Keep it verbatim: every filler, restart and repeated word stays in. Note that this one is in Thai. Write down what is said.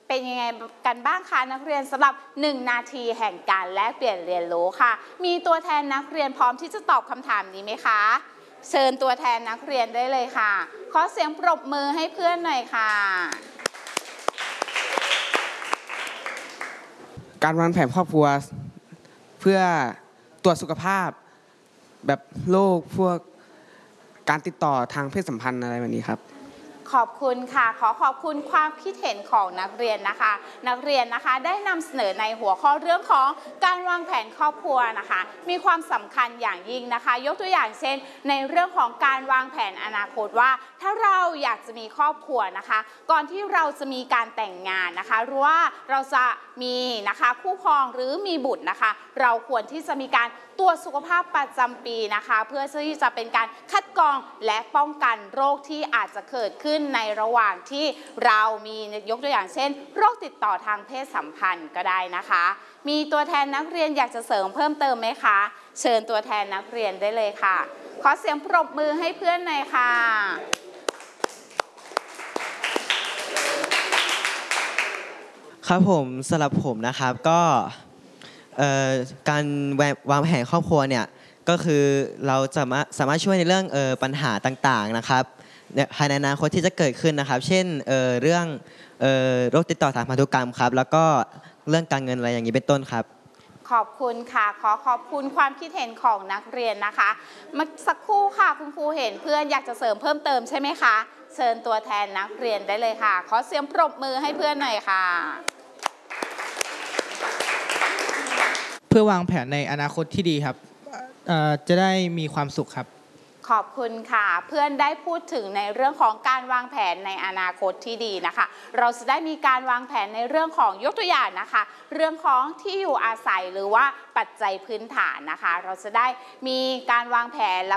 เป็นยังไงกันบ้างคะนักเรียนสำหรับหนึ่งนาทีแห่งการแลกเปลี่ยนเรียนรู้ค่ะมีตัวแทนนักเรียนพร้อมที่จะตอบคำถามนี้ไหมคะเชิญตัวแทนนักเรียนได้เลยค่ะขอเสียงปรบมือให้เพื่อนหน่อยค่ะการวางแผนครอบครัวเพื่อตรวจสุขภาพแบบโรคพวกการติดต่อทางเพศสัมพันธ์อะไรแบบนี้ครับขอบคุณค่ะขอขอบคุณความคิดเห็นของนักเรียนนะคะนักเรียนนะคะได้นำเสนอในหัวข้อเรื่องของการวางแผนครอบครัวนะคะมีความสำคัญอย่างยิ่งนะคะยกตัวอย่างเช่นในเรื่องของการวางแผนอนาคตว่าถ้าเราอยากจะมีครอบครัวนะคะก่อนที่เราจะมีการแต่งงานนะคะหรือว่าเราจะมีนะคะคู่ครองหรือมีบุตรนะคะเราควรที่จะมีการตรวจสุขภาพประจำปีนะคะเพื่อที่จะเป็นการคัดกรองและป้องกันโรคที่อาจจะเกิดขึ้นในระหว่างที่เรามียกตัวอย่างเช่นโรคติดต่อทางเพศสัมพันธ์ก็ได้นะคะมีตัวแทนนักเรียนอยากจะเสริมเพิ่มเติมไหมคะเชิญตัวแทนนักเรียนได้เลยค่ะขอเสียงปรบมือให้เพื่อนหน่อยค่ะครับผมสำหรับผมนะครับก็การวางแผนครอบครัวเนี่ยก็คือเราจะสามารถช่วยในเรื่องปัญหาต่างๆนะครับภายในอนาคตที่จะเกิดขึ้นนะครับเช่นเเรื่องโรคติดต่อทางพันธุกรรมครับแล้วก็เรื่องการเงินอะไรอย่างนี้เป็นต้นครับขอบคุณค่ะขอขอบคุณความคิดเห็นของนักเรียนนะคะเมื่อสักครู่ค่ะคุณครูเห็นเพื่อนอยากจะเสริมเพิ่มเติมใช่ไหมคะเชิญตัวแทนนักเรียนได้เลยค่ะขอเสียงปรบมือให้เพื่อนหน่อยค่ะเพื่อวางแผนในอนาคตที่ดีครับจะได้มีความสุขครับขอบคุณค่ะเพื่อนได้พูดถึงในเรื่องของการวางแผนในอนาคตที่ดีนะคะเราจะได้มีการวางแผนในเรื่องของยกตัวอย่างนะคะเรื่องของที่อยู่อาศัยหรือว่าปัจจัยพื้นฐานนะคะเราจะได้มีการวางแผน